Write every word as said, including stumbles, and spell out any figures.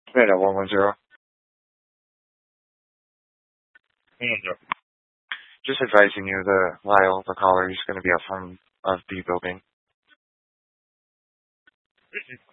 Right at one one zero. Just advising you, the Lyle, the caller, is going to be out from of the building.